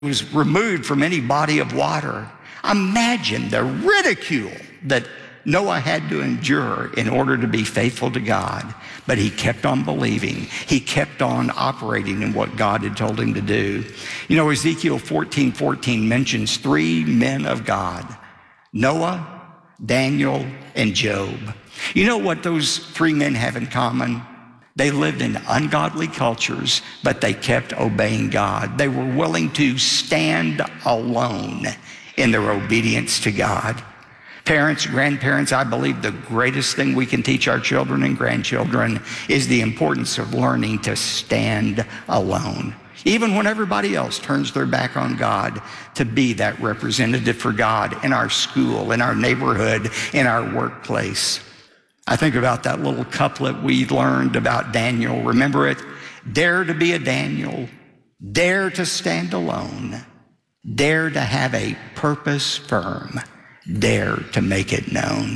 was removed from any body of water. Imagine the ridicule that Noah had to endure in order to be faithful to God. But he kept on believing. He kept on operating in what God had told him to do. You know, Ezekiel 14:14 mentions three men of God: Noah, Daniel, and Job. You know what those three men have in common? They lived in ungodly cultures, but they kept obeying God. They were willing to stand alone in their obedience to God. Parents, grandparents, I believe the greatest thing we can teach our children and grandchildren is the importance of learning to stand alone. Even when everybody else turns their back on God, to be that representative for God in our school, in our neighborhood, in our workplace. I think about that little couplet we learned about Daniel. Remember it? Dare to be a Daniel. Dare to stand alone. Dare to have a purpose firm. Dare to make it known.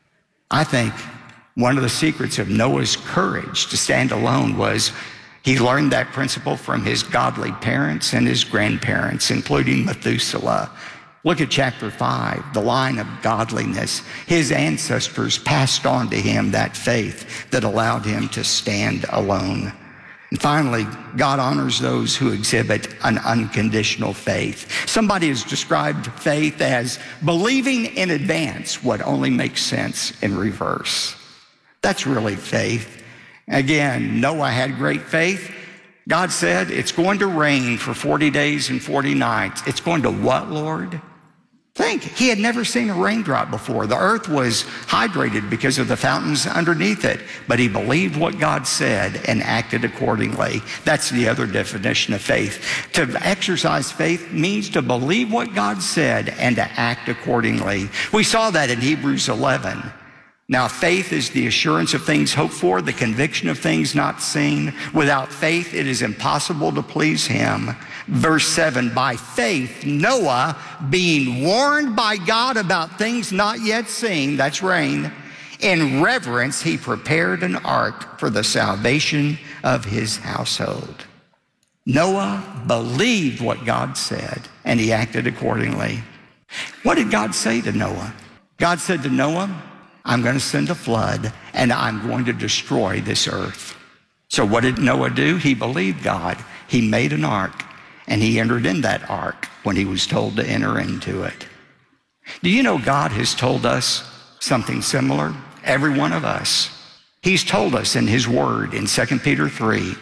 I think one of the secrets of Noah's courage to stand alone was he learned that principle from his godly parents and his grandparents, including Methuselah. Look at chapter 5, the line of godliness. His ancestors passed on to him that faith that allowed him to stand alone. And finally, God honors those who exhibit an unconditional faith. Somebody has described faith as believing in advance what only makes sense in reverse. That's really faith. Again, Noah had great faith. God said, it's going to rain for 40 days and 40 nights. It's going to what, Lord? Think, he had never seen a raindrop before. The earth was hydrated because of the fountains underneath it, but he believed what God said and acted accordingly. That's the other definition of faith. To exercise faith means to believe what God said and to act accordingly. We saw that in Hebrews 11. Now, faith is the assurance of things hoped for, the conviction of things not seen. Without faith, it is impossible to please him. Verse 7, by faith, Noah, being warned by God about things not yet seen, that's rain, in reverence, he prepared an ark for the salvation of his household. Noah believed what God said, and he acted accordingly. What did God say to Noah? God said to Noah, I'm going to send a flood, and I'm going to destroy this earth. So what did Noah do? He believed God. He made an ark, and he entered in that ark when he was told to enter into it. Do you know God has told us something similar? Every one of us. He's told us in his word in 2 Peter 3,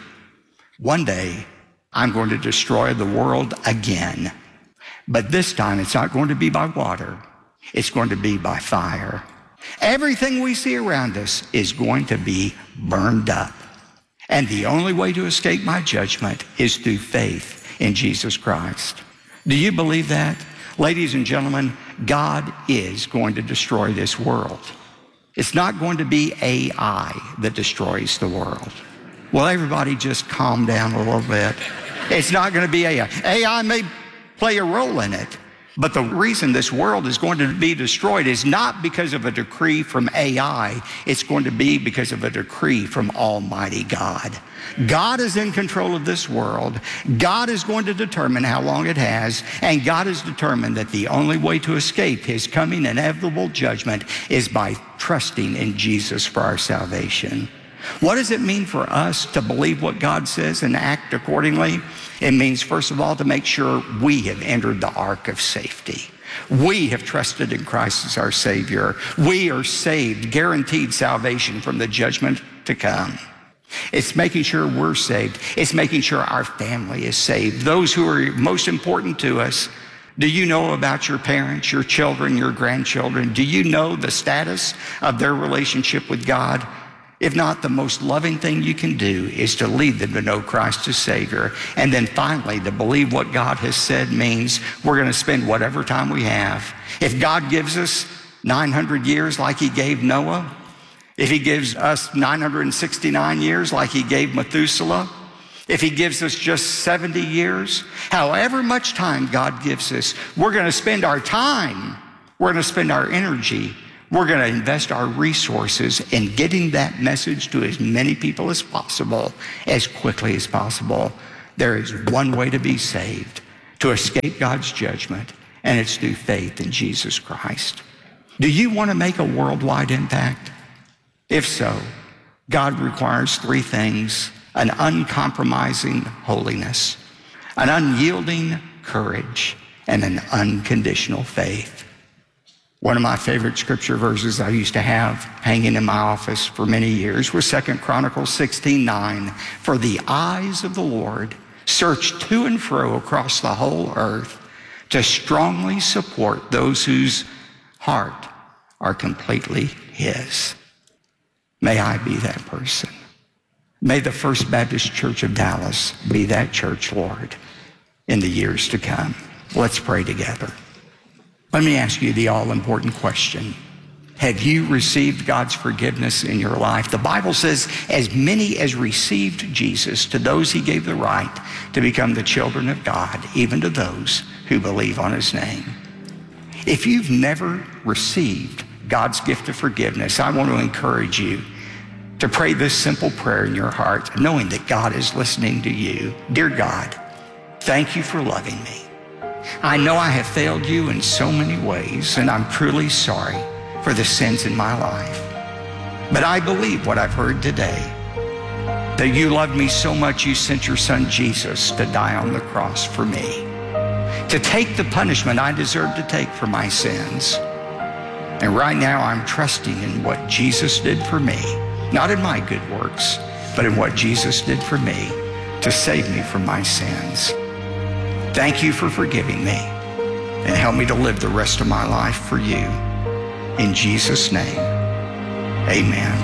one day I'm going to destroy the world again. But this time it's not going to be by water. It's going to be by fire. Everything we see around us is going to be burned up. And the only way to escape my judgment is through faith in Jesus Christ. Do you believe that? Ladies and gentlemen, God is going to destroy this world. It's not going to be AI that destroys the world. Well, everybody just calm down a little bit. It's not going to be AI. AI may play a role in it, but the reason this world is going to be destroyed is not because of a decree from AI. It's going to be because of a decree from Almighty God. God is in control of this world. God is going to determine how long it has, and God has determined that the only way to escape his coming inevitable judgment is by trusting in Jesus for our salvation. What does it mean for us to believe what God says and act accordingly? It means, first of all, to make sure we have entered the ark of safety. We have trusted in Christ as our Savior. We are saved, guaranteed salvation from the judgment to come. It's making sure we're saved. It's making sure our family is saved. Those who are most important to us. Do you know about your parents, your children, your grandchildren? Do you know the status of their relationship with God? If not, the most loving thing you can do is to lead them to know Christ as Savior. And then finally, to believe what God has said means we're going to spend whatever time we have. If God gives us 900 years like he gave Noah, if he gives us 969 years like he gave Methuselah, if he gives us just 70 years, however much time God gives us, we're going to spend our time, we're going to spend our energy, we're going to invest our resources in getting that message to as many people as possible, as quickly as possible. There is one way to be saved, to escape God's judgment, and it's through faith in Jesus Christ. Do you want to make a worldwide impact? If so, God requires three things: an uncompromising holiness, an unyielding courage, and an unconditional faith. One of my favorite scripture verses I used to have hanging in my office for many years was 2 Chronicles 16:9. For the eyes of the Lord search to and fro across the whole earth to strongly support those whose heart are completely His. May I be that person. May the First Baptist Church of Dallas be that church, Lord, in the years to come. Let's pray together. Let me ask you the all-important question. Have you received God's forgiveness in your life? The Bible says, as many as received Jesus, to those He gave the right to become the children of God, even to those who believe on His name. If you've never received God's gift of forgiveness, I want to encourage you to pray this simple prayer in your heart, knowing that God is listening to you. Dear God, thank you for loving me. I know I have failed you in so many ways, and I'm truly sorry for the sins in my life. But I believe what I've heard today, that you loved me so much you sent your son Jesus to die on the cross for me, to take the punishment I deserve to take for my sins. And right now I'm trusting in what Jesus did for me, not in my good works, but in what Jesus did for me to save me from my sins. Thank you for forgiving me, and help me to live the rest of my life for you. In Jesus' name, amen.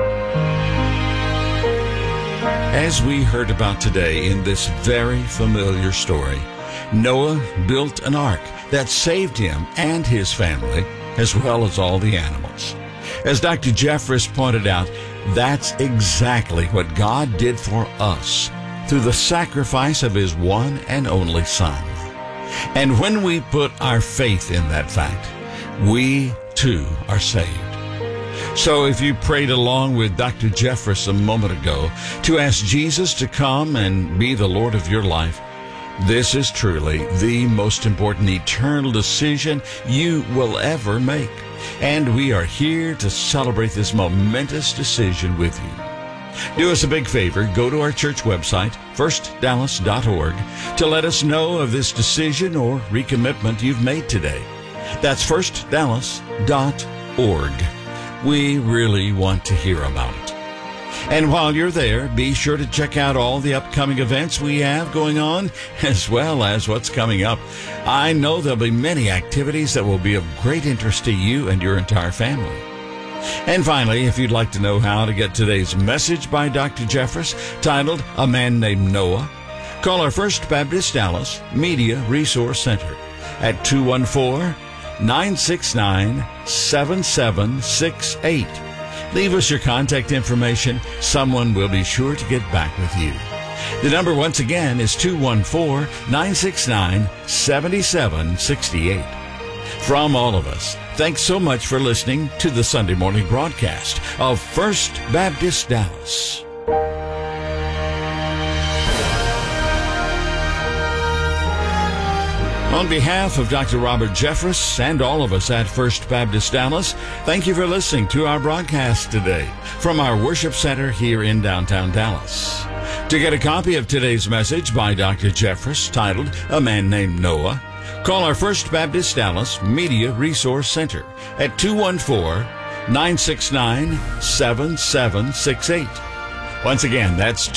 As we heard about today in this very familiar story, Noah built an ark that saved him and his family, as well as all the animals. As Dr. Jeffress pointed out, that's exactly what God did for us through the sacrifice of His one and only Son. And when we put our faith in that fact, we too are saved. So if you prayed along with Dr. Jeffress a moment ago to ask Jesus to come and be the Lord of your life, this is truly the most important eternal decision you will ever make. And we are here to celebrate this momentous decision with you. Do us a big favor, go to our church website, firstdallas.org, to let us know of this decision or recommitment you've made today. That's firstdallas.org. We really want to hear about it. And while you're there, be sure to check out all the upcoming events we have going on, as well as what's coming up. I know there'll be many activities that will be of great interest to you and your entire family. And finally, if you'd like to know how to get today's message by Dr. Jeffress, titled A Man Named Noah, call our First Baptist Dallas Media Resource Center at 214-969-7768. Leave us your contact information. Someone will be sure to get back with you. The number once again is 214-969-7768. From all of us, thanks so much for listening to the Sunday morning broadcast of First Baptist Dallas. On behalf of Dr. Robert Jeffress and all of us at First Baptist Dallas, thank you for listening to our broadcast today from our worship center here in downtown Dallas. To get a copy of today's message by Dr. Jeffress, titled A Man Named Noah, call our First Baptist Dallas Media Resource Center at 214-969-7768. Once again, that's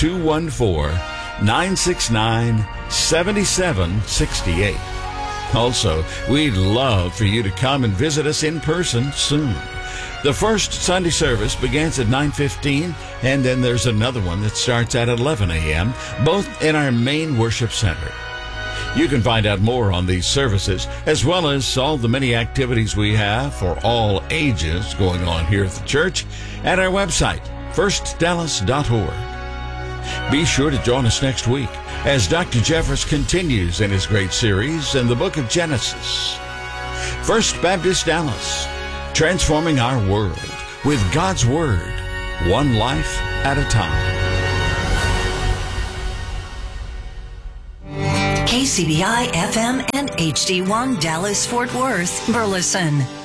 214-969-7768. Also, we'd love for you to come and visit us in person soon. The first Sunday service begins at 9:15, and then there's another one that starts at 11 a.m., both in our main worship center. You can find out more on these services, as well as all the many activities we have for all ages going on here at the church, at our website, firstdallas.org. Be sure to join us next week as Dr. Jeffress continues in his great series in the book of Genesis. First Baptist Dallas, transforming our world with God's Word, one life at a time. KC KCBI FM and HD1 Dallas Fort Worth, Burleson.